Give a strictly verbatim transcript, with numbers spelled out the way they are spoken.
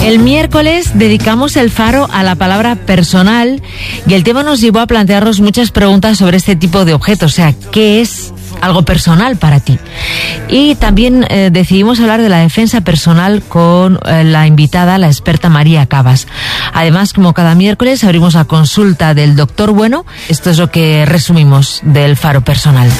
El miércoles dedicamos el faro a la palabra personal y el tema nos llevó a plantearnos muchas preguntas sobre este tipo de objetos, o sea, ¿qué es algo personal para ti? Y también eh, decidimos hablar de la defensa personal con eh, la invitada, la experta María Cabas. Además, como cada miércoles, abrimos la consulta del doctor Bueno. Esto es lo que resumimos del faro personal.